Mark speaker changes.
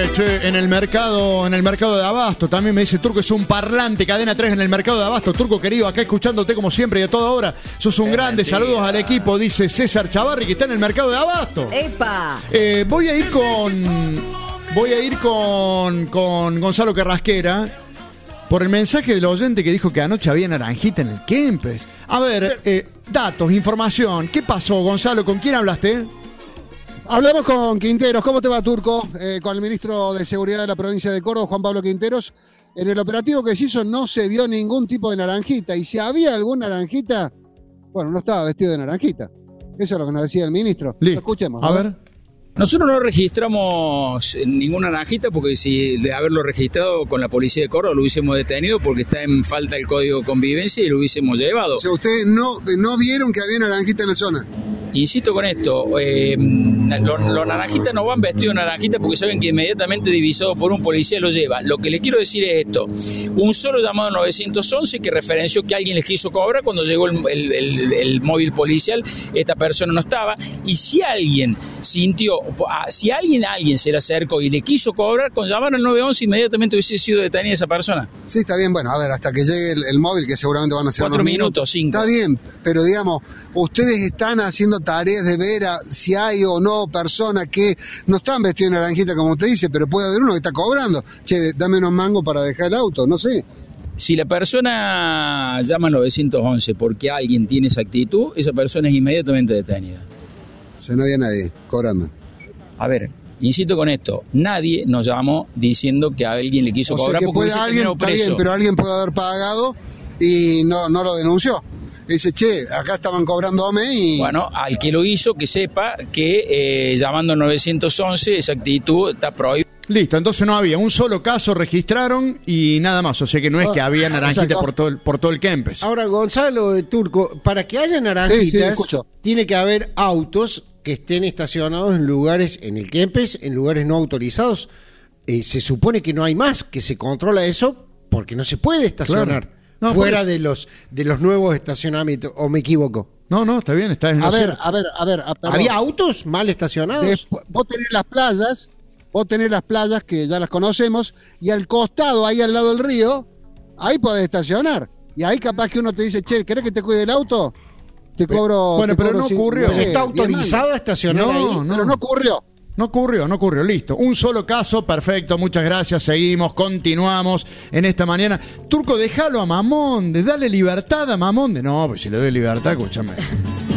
Speaker 1: che, en el mercado de Abasto. También me dice Turco, es un parlante, cadena 3 en el mercado de Abasto. Turco querido, acá escuchándote como siempre y a toda hora. Sos un grande, saludos al equipo, dice César Chavarri, que está en el mercado de Abasto.
Speaker 2: ¡Epa!
Speaker 1: Voy a ir con Gonzalo Carrasquera por el mensaje del oyente que dijo que anoche había naranjita en el Kempes. A ver, datos, información. ¿Qué pasó, Gonzalo? ¿Con quién hablaste?
Speaker 3: Hablamos con Quinteros. ¿Cómo te va, Turco? Con el ministro de Seguridad de la provincia de Córdoba, Juan Pablo Quinteros. En el operativo que se hizo no se vio ningún tipo de naranjita. Y si había algún naranjita, bueno, no estaba vestido de naranjita. Eso es lo que nos decía el ministro.
Speaker 1: Listo.
Speaker 3: Lo escuchemos.
Speaker 1: A ver.
Speaker 4: Nosotros no registramos ninguna naranjita porque si de haberlo registrado con la policía de Córdoba lo hubiésemos detenido porque está en falta el código de convivencia y lo hubiésemos llevado.
Speaker 5: O sea, ustedes no vieron que había naranjita en la zona.
Speaker 4: Insisto con esto, los naranjitas no van vestidos de naranjita porque saben que inmediatamente divisado por un policía lo lleva. Lo que le quiero decir es esto: un solo llamado 911 que referenció que alguien les quiso cobrar cuando llegó el móvil policial, esta persona no estaba, y si alguien sintió, si alguien se le acercó y le quiso cobrar, con llamar al 911 inmediatamente hubiese sido detenida esa persona.
Speaker 5: Sí, está bien, bueno, a ver, hasta que llegue el móvil, que seguramente van a ser
Speaker 4: 4
Speaker 5: unos
Speaker 4: minutos, 5.
Speaker 5: Está bien, pero digamos, ustedes están haciendo tareas de ver si hay o no personas que no están vestidas de naranjita como usted dice, pero puede haber uno que está cobrando. Che, dame unos mangos para dejar el auto, no sé.
Speaker 4: Si la persona llama al 911 porque alguien tiene esa actitud, esa persona es inmediatamente detenida.
Speaker 5: O sea, no había nadie cobrando.
Speaker 4: A ver, insisto con esto, nadie nos llamó diciendo que a alguien le quiso cobrar porque hubiese terminado
Speaker 5: está
Speaker 4: preso.
Speaker 5: bien, pero alguien puede haber pagado y no lo denunció. Dice, che, acá estaban cobrándome y...
Speaker 4: Bueno, al que lo hizo, que sepa que llamando al 911 esa actitud está prohibida.
Speaker 1: Listo, entonces no había un solo caso, registraron y nada más. O sea que no es que había naranjita por todo el Kempes.
Speaker 6: Ahora, Gonzalo, Turco, para que haya naranjitas, tiene que haber autos que estén estacionados en lugares, en el Kempes, en lugares no autorizados. Se supone que no hay más, que se controla eso porque no se puede estacionar. Claro. No, fuera de los nuevos estacionamientos, ¿o me equivoco?
Speaker 1: No, está bien, está en
Speaker 3: a ver, perdón.
Speaker 6: ¿Había autos mal estacionados?
Speaker 3: Vos tenés las playas que ya las conocemos, y al costado, ahí al lado del río, ahí podés estacionar. Y ahí capaz que uno te dice, che, ¿querés que te cuide el auto? Te cobro...
Speaker 1: Bueno, pero no ocurrió.
Speaker 6: ¿Está autorizado a estacionar ahí?
Speaker 3: Pero no ocurrió.
Speaker 1: No ocurrió, listo. Un solo caso, perfecto, muchas gracias, seguimos, continuamos en esta mañana. Turco, déjalo a Mamonde, dale libertad a Mamonde. No, pues si le doy libertad, escúchame.